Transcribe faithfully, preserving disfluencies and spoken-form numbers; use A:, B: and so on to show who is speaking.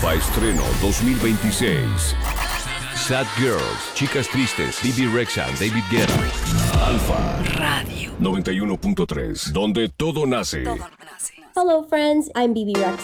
A: Alfa Estreno dos mil veintiséis. Sad Girls, Chicas Tristes, Bibi Rexha, David Guetta. Alfa
B: Radio
A: noventa y uno punto tres, donde todo nace.
B: Todo nace.
C: Hello, friends. I'm B B Rexa.